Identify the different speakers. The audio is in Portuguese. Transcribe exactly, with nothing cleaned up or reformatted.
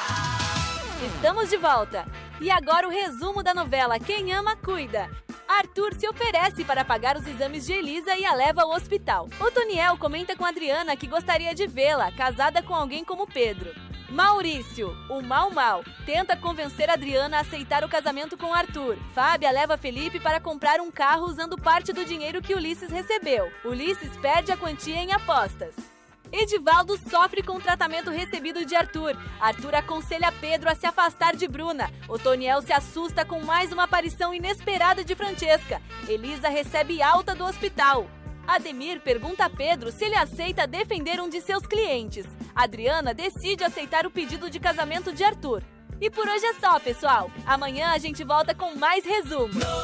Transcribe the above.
Speaker 1: Estamos de volta! E agora o resumo da novela Quem Ama, Cuida. Arthur se oferece para pagar os exames de Elisa e a leva ao hospital. Otoniel comenta com Adriana que gostaria de vê-la casada com alguém como Pedro. Maurício, o Mau Mau, tenta convencer Adriana a aceitar o casamento com Arthur. Fábia leva Felipe para comprar um carro usando parte do dinheiro que Ulisses recebeu. Ulisses perde a quantia em apostas. Edivaldo sofre com o tratamento recebido de Arthur. Arthur aconselha Pedro a se afastar de Bruna. Otoniel se assusta com mais uma aparição inesperada de Francesca. Elisa recebe alta do hospital. Ademir pergunta a Pedro se ele aceita defender um de seus clientes. Adriana decide aceitar o pedido de casamento de Arthur. E por hoje é só, pessoal. Amanhã a gente volta com mais resumo.